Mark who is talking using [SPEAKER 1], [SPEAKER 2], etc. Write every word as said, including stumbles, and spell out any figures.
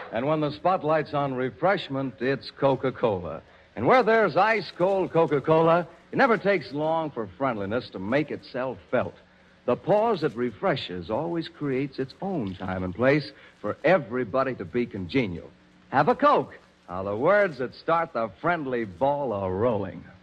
[SPEAKER 1] And when the spotlight's on refreshment, it's Coca-Cola. And where there's ice-cold Coca-Cola, it never takes long for friendliness to make itself felt. The pause that refreshes always creates its own time and place for everybody to be congenial. Have a Coke. Are the words that start the friendly ball a rolling.